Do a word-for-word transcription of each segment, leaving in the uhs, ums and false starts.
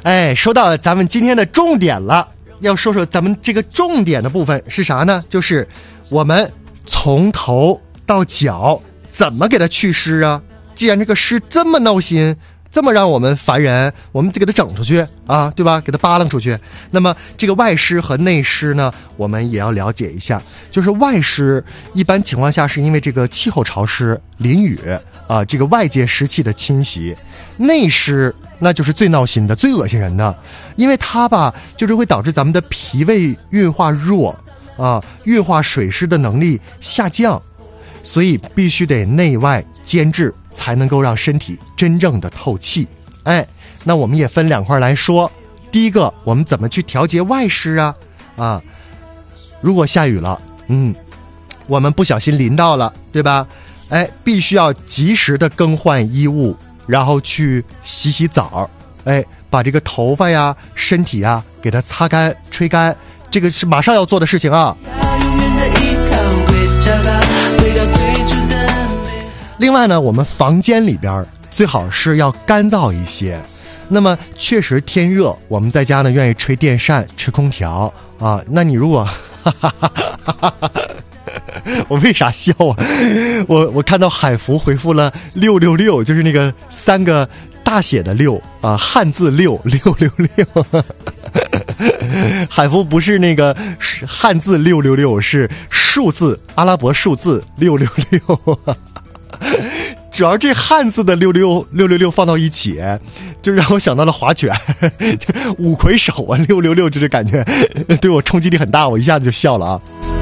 哎，说到咱们今天的重点了，要说说咱们这个重点的部分是啥呢？就是我们从头到脚怎么给它祛湿啊？既然这个湿这么闹心，这么让我们烦人，我们就给它整出去啊，对吧？给它扒拉出去。那么这个外湿和内湿呢，我们也要了解一下。就是外湿一般情况下是因为这个气候潮湿、淋雨啊，这个外界湿气的侵袭。内湿那就是最闹心的、最恶心人的，因为它吧，就是会导致咱们的脾胃运化弱啊，运化水湿的能力下降。所以必须得内外兼治，才能够让身体真正的透气。哎，那我们也分两块来说。第一个，我们怎么去调节外湿啊？啊，如果下雨了，嗯，我们不小心淋到了，对吧？哎，必须要及时的更换衣物，然后去洗洗澡，哎，把这个头发呀、身体呀给它擦干、吹干，这个是马上要做的事情啊。另外呢，我们房间里边最好是要干燥一些。那么确实天热，我们在家呢愿意吹电扇、吹空调啊。那你如果哈哈哈哈哈，我为啥笑啊？我我看到海福回复了六六六，就是那个三个大写的六啊，汉字六六六六。海福不是那个汉字六六六，是数字阿拉伯数字六六六。主要这汉字的六六六六六放到一起，就让我想到了划拳，就是五魁首啊，六六六，这个感觉对我冲击力很大，我一下子就笑了啊。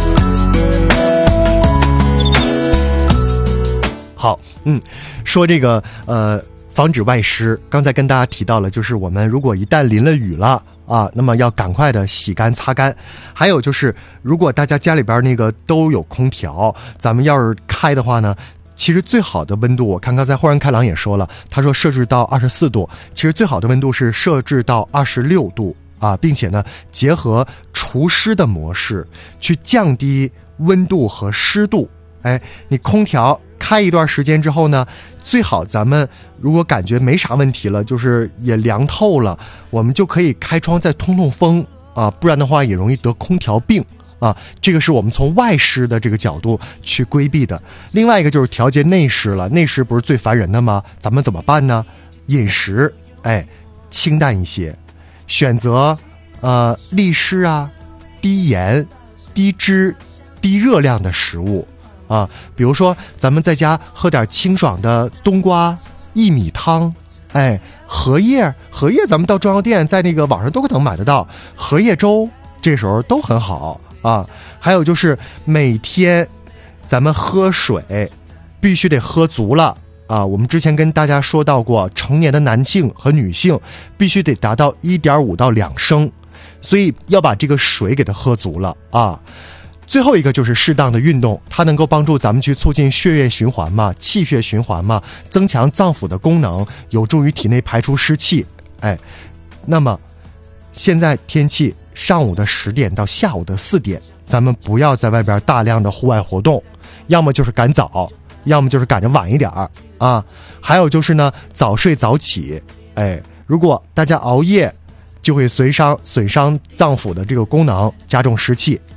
好，嗯，说这个呃，防止外湿，刚才跟大家提到了，就是我们如果一旦淋了雨了啊，那么要赶快的洗干擦干。还有就是，如果大家家里边那个都有空调，咱们要是开的话呢，其实最好的温度，我看刚才豁然开朗也说了，他说设置到二十四度，其实最好的温度是设置到二十六度啊，并且呢，结合除湿的模式去降低温度和湿度。哎，你空调开一段时间之后呢，最好咱们如果感觉没啥问题了，就是也凉透了，我们就可以开窗再通通风啊，不然的话也容易得空调病。啊，这个是我们从外湿的这个角度去规避的。另外一个就是调节内湿了，内湿不是最烦人的吗？咱们怎么办呢？饮食，哎，清淡一些，选择呃利湿啊、低盐、低脂、低热量的食物啊，比如说咱们在家喝点清爽的冬瓜薏米汤，哎，荷叶，荷叶咱们到中药店在那个网上都能买得到，荷叶粥这时候都很好。啊，还有就是每天咱们喝水必须得喝足了啊！我们之前跟大家说到过，成年的男性和女性必须得达到 一点五到两升，所以要把这个水给它喝足了啊！最后一个就是适当的运动，它能够帮助咱们去促进血液循环嘛，气血循环嘛，增强脏腑的功能，有助于体内排出湿气。哎，那么现在天气上午的十点到下午的四点，咱们不要在外边大量的户外活动，要么就是赶早，要么就是赶着晚一点啊。还有就是呢，早睡早起。哎，如果大家熬夜，就会损伤损伤脏腑的这个功能，加重湿气。